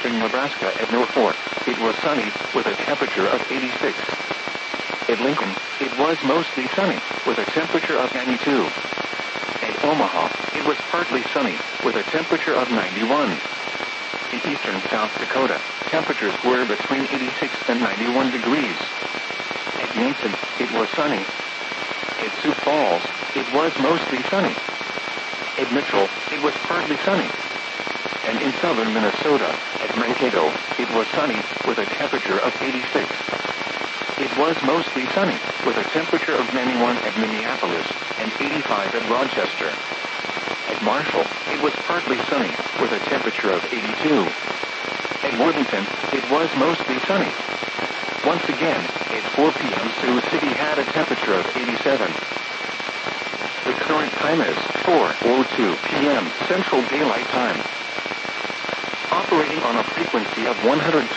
southeastern Nebraska at Norfolk, it was sunny, with a temperature of 86. At Lincoln, it was mostly sunny, with a temperature of 92. At Omaha, it was partly sunny, with a temperature of 91. In eastern South Dakota, temperatures were between 86 and 91 degrees. At Yankton, it was sunny. At Sioux Falls, it was mostly sunny. At Mitchell, it was partly sunny. And in southern Minnesota, at Mankato, it was sunny, with a temperature of 86. It was mostly sunny, with a temperature of 91 at Minneapolis, and 85 at Rochester. At Marshall, it was partly sunny, with a temperature of 82. At Worthington, it was mostly sunny. Once again, at 4 p.m. Sioux City had a temperature of 87. The current time is 4:02 p.m. Central Daylight Time. Operating on a frequency of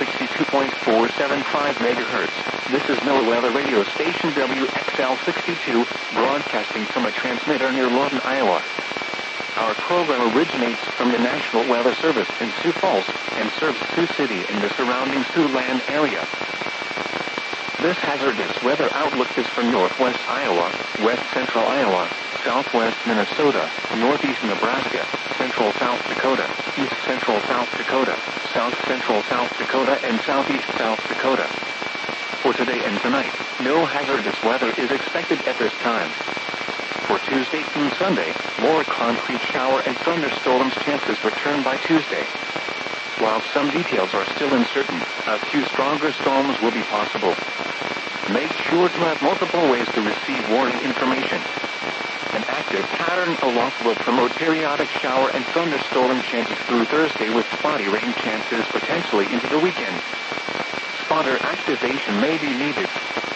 162.475 megahertz, this is NOAA Weather Radio Station WXL62, broadcasting from a transmitter near Lawton, Iowa. Our program originates from the National Weather Service in Sioux Falls and serves Sioux City and the surrounding Siouxland area. This hazardous weather outlook is for northwest Iowa, west central Iowa, southwest Minnesota, northeast Nebraska, central South Dakota, east central South Dakota, south central South Dakota, and southeast South Dakota. For today and tonight, no hazardous weather is expected at this time. For Tuesday through Sunday, more concrete shower and thunderstorms chances return by Tuesday. While some details are still uncertain, a few stronger storms will be possible. Make sure to have multiple ways to receive warning information. An active pattern aloft will promote periodic shower and thunderstorm chances through Thursday with spotty rain chances potentially into the weekend. Spotter activation may be needed.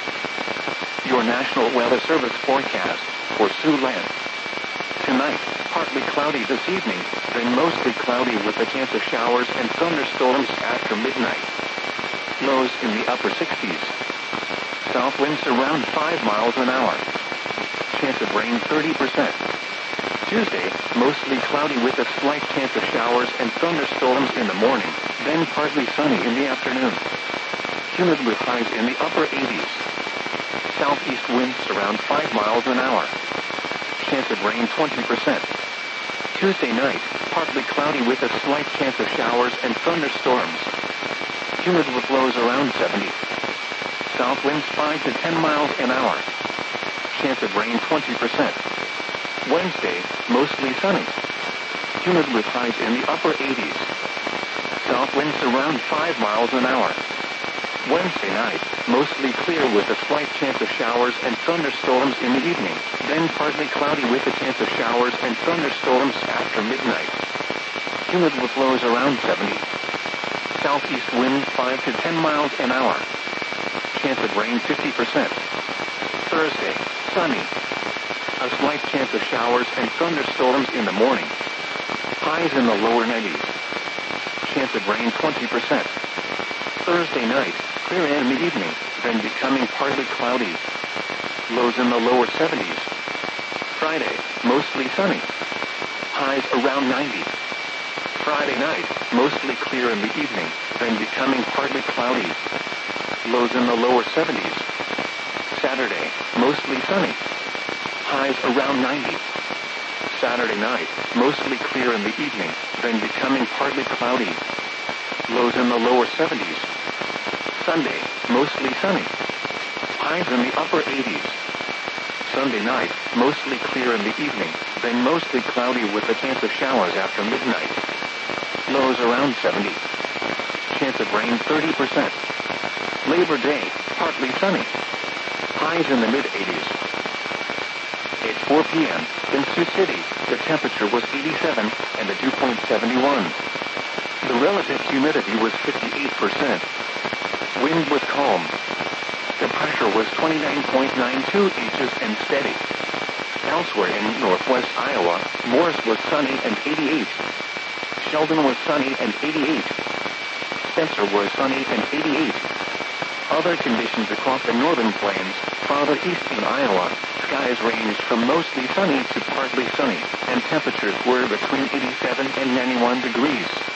Your National Weather Service forecast for Siouxland. Tonight, partly cloudy this evening, then mostly cloudy with a chance of showers and thunderstorms after midnight. Lows in the upper 60s. South winds around 5 miles an hour. Chance of rain 30%. Tuesday, mostly cloudy with a slight chance of showers and thunderstorms in the morning, then partly sunny in the afternoon. Humid with highs in the upper 80s. Southeast winds around 5 miles an hour. Chance of rain 20%. Tuesday night, partly cloudy with a slight chance of showers and thunderstorms. Humid with lows around 70. South winds 5 to 10 miles an hour. Chance of rain 20%. Wednesday, mostly sunny. Humid with highs in the upper 80s. South winds around 5 miles an hour. Wednesday night, mostly clear with a slight chance of showers and thunderstorms in the evening, then partly cloudy with a chance of showers and thunderstorms after midnight. Humid with lows around 70. Southeast wind 5 to 10 miles an hour. Chance of rain 50%. Thursday, sunny. A slight chance of showers and thunderstorms in the morning. Highs in the lower 90s. Chance of rain 20%. Thursday night, clear in the evening, then becoming partly cloudy. Lows in the lower 70s. Friday, mostly sunny. Highs around 90. Friday night, mostly clear in the evening, then becoming partly cloudy. Lows in the lower 70s. Saturday, mostly sunny. Highs around 90. Saturday night, mostly clear in the evening, then becoming partly cloudy. Lows in the lower 70s. Sunday, mostly sunny. Highs in the upper 80s. Sunday night, mostly clear in the evening, then mostly cloudy with a chance of showers after midnight. Lows around 70. Chance of rain 30%. Labor Day, partly sunny. Highs in the mid-80s. At 4 p.m., in Sioux City, the temperature was 87 and the dew point 71. The relative humidity was 58%. Wind was calm. The pressure was 29.92 inches and steady. Elsewhere in northwest Iowa, Morris was sunny and 88. Sheldon was sunny and 88. Spencer was sunny and 88. Other conditions across the northern plains, farther east in Iowa, skies ranged from mostly sunny to partly sunny, and temperatures were between 87 and 91 degrees.